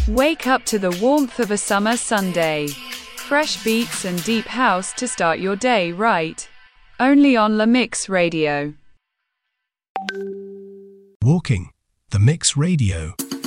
Wake up to the warmth of a summer Sunday. Fresh beats and deep house to start your day right. Only on La Mix Radio. Walking, The Mix Radio.